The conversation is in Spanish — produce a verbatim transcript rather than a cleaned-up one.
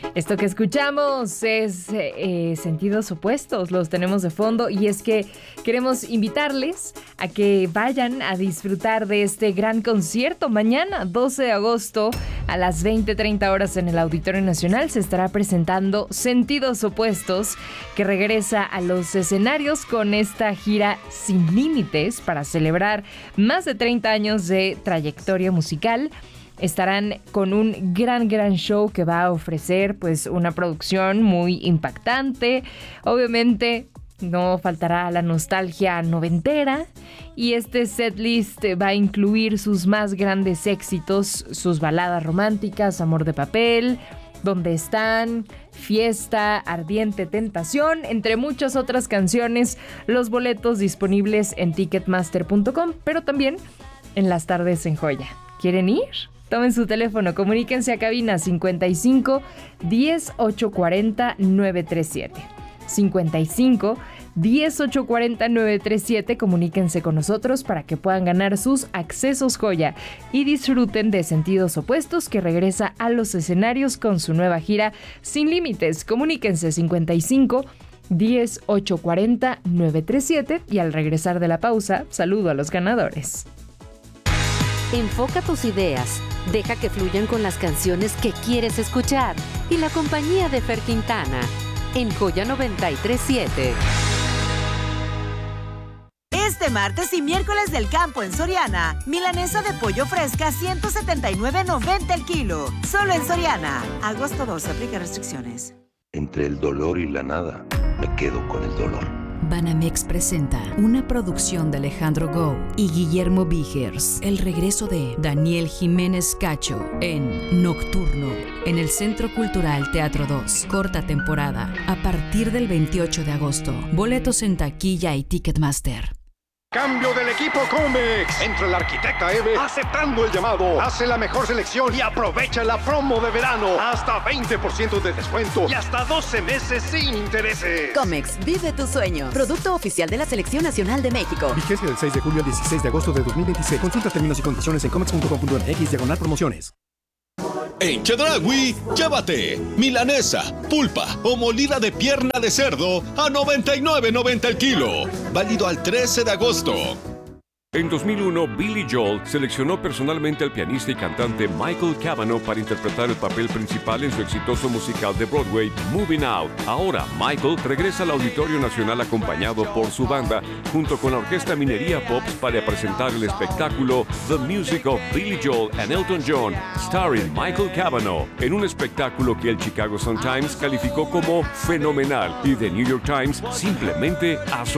Esto que escuchamos es eh, Sentidos Opuestos, los tenemos de fondo, y es que queremos invitarles a que vayan a disfrutar de este gran concierto. Mañana, doce de agosto, a las veinte treinta horas en el Auditorio Nacional, se estará presentando Sentidos Opuestos, que regresa a los escenarios con esta gira Sin Límites para celebrar más de treinta años de trayectoria musical. Estarán con un gran, gran show que va a ofrecer pues una producción muy impactante. Obviamente no faltará la nostalgia noventera, y este setlist va a incluir sus más grandes éxitos, sus baladas románticas, Amor de Papel, Donde Están, Fiesta, Ardiente Tentación, entre muchas otras canciones. Los boletos disponibles en ticketmaster punto com, pero también en las tardes en Joya. ¿Quieren ir? Tomen su teléfono, comuníquense a cabina cincuenta y cinco, diez, ochocientos cuarenta, novecientos treinta y siete. cincuenta y cinco, diez, ochocientos cuarenta, novecientos treinta y siete. Comuníquense con nosotros para que puedan ganar sus accesos Joya y disfruten de Sentidos Opuestos, que regresa a los escenarios con su nueva gira Sin Límites. Comuníquense cincuenta y cinco, diez, ochocientos cuarenta, novecientos treinta y siete, y al regresar de la pausa, saludo a los ganadores. Enfoca tus ideas, deja que fluyan con las canciones que quieres escuchar y la compañía de Fer Quintana en Joya noventa y tres siete. Este martes y miércoles del campo en Soriana, milanesa de pollo fresca ciento setenta y nueve noventa el kilo, solo en Soriana. Agosto doce, aplica restricciones. Entre el dolor y la nada, me quedo con el dolor. Banamex presenta una producción de Alejandro Gou y Guillermo Vigers, el regreso de Daniel Jiménez Cacho en Nocturno, en el Centro Cultural Teatro dos, corta temporada, a partir del veintiocho de agosto. Boletos en taquilla y Ticketmaster. Cambio del equipo Comex. Entra el arquitecta Eve aceptando el llamado. Hace la mejor selección y aprovecha la promo de verano. Hasta veinte por ciento de descuento y hasta doce meses sin intereses. Comex, vive tu sueño. Producto oficial de la Selección Nacional de México. Vigencia del seis de julio al dieciséis de agosto de dos mil veintiséis. Consulta términos y condiciones en comex punto com punto m x diagonal promociones. En Chedraui, llévate milanesa, pulpa o molida de pierna de cerdo a noventa y nueve noventa el kilo. Válido al trece de agosto. En dos mil uno, Billy Joel seleccionó personalmente al pianista y cantante Michael Cavanaugh para interpretar el papel principal en su exitoso musical de Broadway, Moving Out. Ahora, Michael regresa al Auditorio Nacional acompañado por su banda, junto con la Orquesta Minería Pops, para presentar el espectáculo The Music of Billy Joel and Elton John, starring Michael Cavanaugh, en un espectáculo que el Chicago Sun-Times calificó como fenomenal y The New York Times simplemente asombroso.